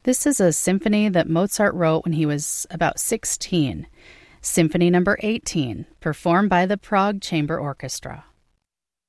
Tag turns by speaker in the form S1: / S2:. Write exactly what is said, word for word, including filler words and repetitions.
S1: This is a symphony that Mozart wrote when he was about sixteen. Symphony number eighteen, performed by the Prague Chamber Orchestra.